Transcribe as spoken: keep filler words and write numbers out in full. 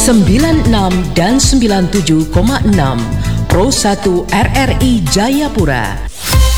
sembilan puluh enam dan sembilan puluh tujuh koma enam Pro satu R R I Jayapura,